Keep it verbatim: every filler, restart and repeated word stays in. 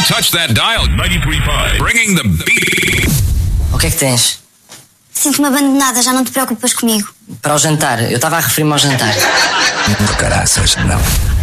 Don't touch that dial. ninety-three point five. Bringing the beat. O que é que tens? Sinto-me abandonada, já não te preocupas comigo. Para o jantar, eu estava a referir-me ao jantar. Do caraças, não.